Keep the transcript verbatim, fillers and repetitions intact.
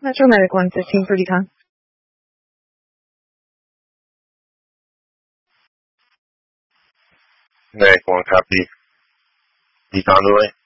Metro Medic one fifteen for decon. Medic one copy. Decon delay.